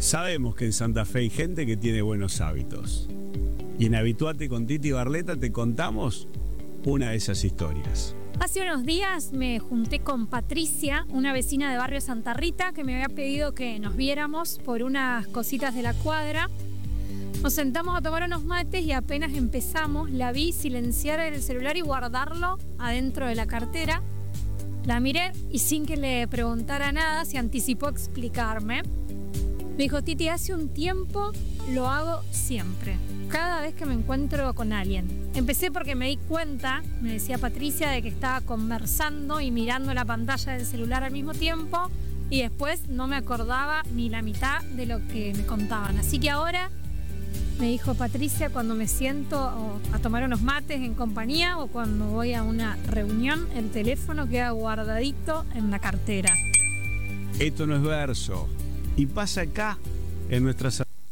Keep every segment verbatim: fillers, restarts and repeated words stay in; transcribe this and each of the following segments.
Sabemos que en Santa Fe hay gente que tiene buenos hábitos. Y en Habituate con Titi Barleta te contamos una de esas historias. Hace unos días me junté con Patricia, una vecina de barrio Santa Rita, que me había pedido que nos viéramos por unas cositas de la cuadra. Nos sentamos a tomar unos mates y apenas empezamos, la vi silenciar el celular y guardarlo adentro de la cartera. La miré y sin que le preguntara nada, se anticipó a explicarme. Me dijo: Titi, hace un tiempo lo hago siempre, cada vez que me encuentro con alguien. Empecé porque me di cuenta, me decía Patricia, de que estaba conversando y mirando la pantalla del celular al mismo tiempo, y después no me acordaba ni la mitad de lo que me contaban. Así que ahora, me dijo Patricia, cuando me siento a tomar unos mates en compañía o cuando voy a una reunión, el teléfono queda guardadito en la cartera. Esto no es verso. Y pasa acá, en nuestra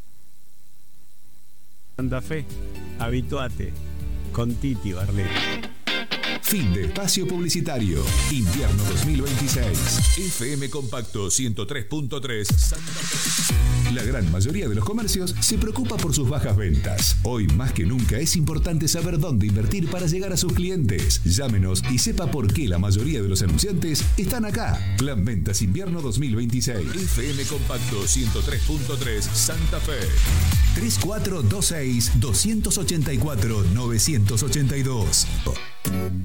Santa Fe. Habituate con Titi Barleta. Fin de espacio publicitario. Invierno dos mil veintiséis. F M Compacto ciento tres punto tres Santa Fe. La gran mayoría de los comercios se preocupa por sus bajas ventas. Hoy más que nunca es importante saber dónde invertir para llegar a sus clientes. Llámenos y sepa por qué la mayoría de los anunciantes están acá. Plan Ventas Invierno dos mil veintiséis. F M Compacto ciento tres punto tres Santa Fe. tres cuatro dos seis, dos ocho cuatro, nueve ocho dos.